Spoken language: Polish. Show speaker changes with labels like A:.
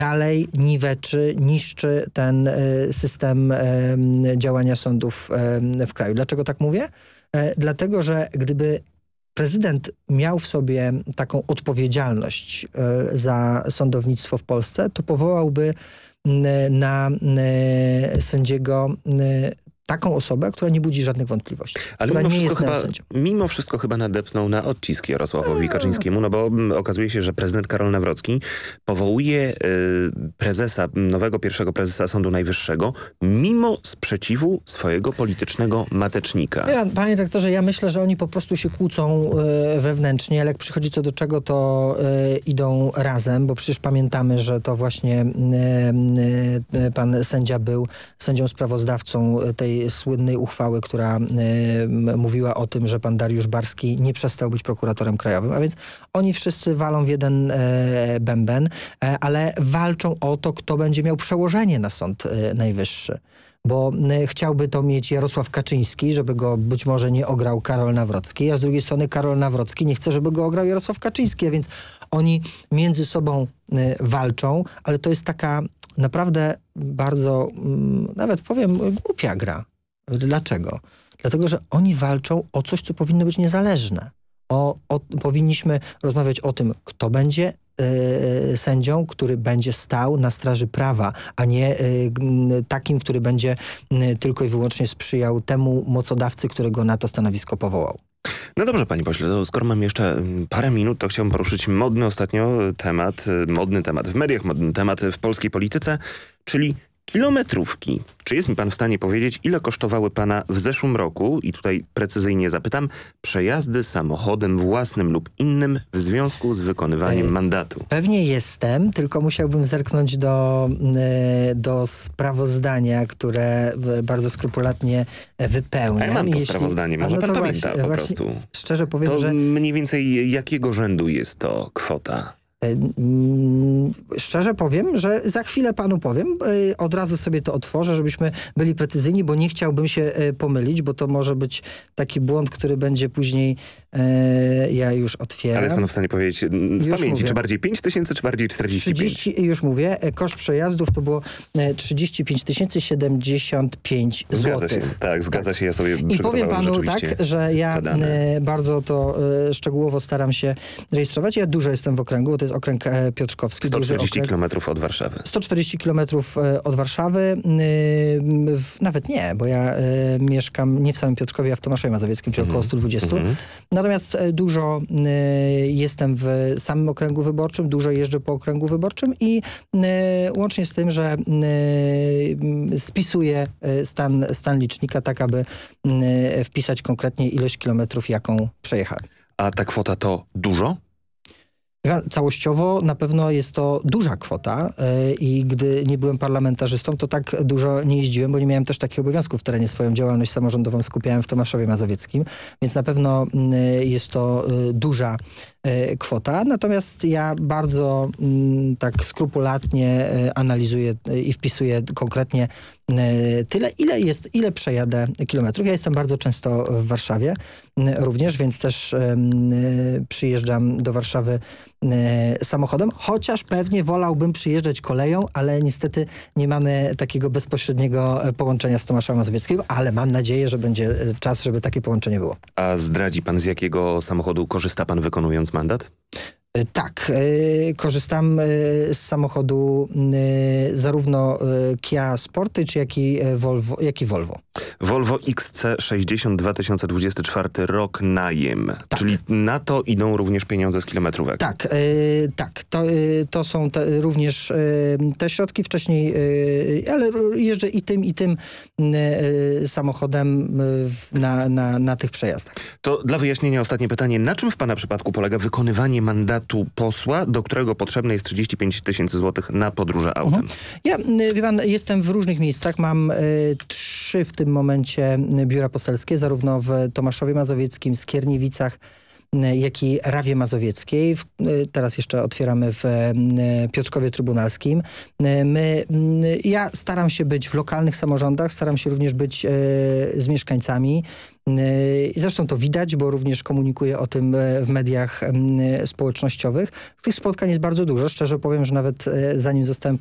A: dalej niweczy, niszczy ten system działania sądów w kraju. Dlaczego tak mówię? Dlatego, że gdyby prezydent miał w sobie taką odpowiedzialność za sądownictwo w Polsce, to powołałby na sędziego taką osobę, która nie budzi żadnych wątpliwości.
B: Ale
A: która nie jest
B: mimo wszystko chyba nadepnął na odcisk Jarosławowi Kaczyńskiemu, no bo okazuje się, że prezydent Karol Nawrocki powołuje nowego pierwszego prezesa Sądu Najwyższego mimo sprzeciwu swojego politycznego matecznika.
A: Panie dyrektorze, ja myślę, że oni po prostu się kłócą wewnętrznie, ale jak przychodzi co do czego, to idą razem, bo przecież pamiętamy, że to właśnie pan sędzia był sędzią sprawozdawcą tej słynnej uchwały, która mówiła o tym, że pan Dariusz Barski nie przestał być prokuratorem krajowym. A więc oni wszyscy walą w jeden bęben, ale walczą o to, kto będzie miał przełożenie na Sąd Najwyższy. Bo chciałby to mieć Jarosław Kaczyński, żeby go być może nie ograł Karol Nawrocki, a z drugiej strony Karol Nawrocki nie chce, żeby go ograł Jarosław Kaczyński, a więc oni między sobą walczą, ale to jest taka naprawdę bardzo, nawet powiem, głupia gra. Dlaczego? Dlatego, że oni walczą o coś, co powinno być niezależne. Powinniśmy rozmawiać o tym, kto będzie sędzią, który będzie stał na straży prawa, a nie takim, który będzie tylko i wyłącznie sprzyjał temu mocodawcy, który go na to stanowisko powołał.
B: No dobrze, panie pośle, to skoro mam jeszcze parę minut, to chciałbym poruszyć modny ostatnio temat w mediach, modny temat w polskiej polityce, czyli kilometrówki. Czy jest mi pan w stanie powiedzieć, ile kosztowały pana w zeszłym roku, i tutaj precyzyjnie zapytam, przejazdy samochodem własnym lub innym w związku z wykonywaniem mandatu?
A: Pewnie jestem, tylko musiałbym zerknąć do sprawozdania, które bardzo skrupulatnie wypełniam.
B: A ja mam to sprawozdanie, może pan pamięta po prostu.
A: Szczerze powiem,
B: to
A: że
B: mniej więcej jakiego rzędu jest to kwota?
A: Szczerze powiem, że za chwilę panu powiem. Od razu sobie to otworzę, żebyśmy byli precyzyjni, bo nie chciałbym się pomylić, bo to może być taki błąd, który będzie później... Ja już otwieram.
B: Ale jest pan w stanie powiedzieć z pamięci,
A: mówię.
B: czy bardziej 5 tysięcy, czy bardziej 45?
A: 30, już mówię. Koszt przejazdów to było 35 075 zł.
B: Zgadza się, tak, zgadza się. Ja sobie
A: I powiem panu tak, że ja bardzo to szczegółowo staram się rejestrować. Ja dużo jestem w okręgu, bo to jest okręg piotrkowski.
B: 140 km od Warszawy.
A: 140 km od Warszawy. Nawet nie, bo ja mieszkam nie w samym Piotrkowie, a w Tomaszowie Mazowieckim, czyli około 120. Natomiast dużo jestem w samym okręgu wyborczym, dużo jeżdżę po okręgu wyborczym i łącznie z tym, że spisuję stan licznika tak, aby wpisać konkretnie ilość kilometrów, jaką przejechałem.
B: A ta kwota to dużo?
A: Całościowo na pewno jest to duża kwota i gdy nie byłem parlamentarzystą, to tak dużo nie jeździłem, bo nie miałem też takich obowiązków w terenie. Swoją działalność samorządową skupiałem w Tomaszowie Mazowieckim, więc na pewno jest to duża kwota. Natomiast ja bardzo tak skrupulatnie analizuję i wpisuję konkretnie tyle, ile przejadę kilometrów. Ja jestem bardzo często w Warszawie również, więc też przyjeżdżam do Warszawy samochodem, chociaż pewnie wolałbym przyjeżdżać koleją, ale niestety nie mamy takiego bezpośredniego połączenia z Tomasza Mazowieckiego, ale mam nadzieję, że będzie czas, żeby takie połączenie było.
B: A zdradzi pan, z jakiego samochodu korzysta pan wykonując mandat?
A: Tak, korzystam z samochodu zarówno Kia Sportage, jak i Volvo.
B: Volvo XC60 2024 rok najem.
A: Tak.
B: Czyli na to idą również pieniądze z kilometrówek.
A: Tak. To są również te środki wcześniej, ale jeżdżę i tym samochodem na tych przejazdach.
B: To dla wyjaśnienia ostatnie pytanie. Na czym w pana przypadku polega wykonywanie mandatu posła, do którego potrzebne jest 35 tysięcy złotych na podróże autem?
A: Ja, wie pan, jestem w różnych miejscach. Mam 3 w tym momencie biura poselskie, zarówno w Tomaszowie Mazowieckim, Skierniewicach, jak i Rawie Mazowieckiej. Teraz jeszcze otwieramy w Piotrkowie Trybunalskim. Ja staram się być w lokalnych samorządach, staram się również być z mieszkańcami. Zresztą to widać, bo również komunikuję o tym w mediach społecznościowych. Tych spotkań jest bardzo dużo. Szczerze powiem, że nawet zanim zostałem